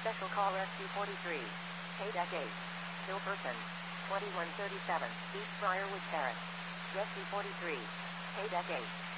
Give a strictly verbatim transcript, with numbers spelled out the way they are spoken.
Special call S C forty-three. Paydeck eight. Kill person. twenty-one thirty-seven. East Briarwood Terrace. Rescue forty-three. Paydeck eight.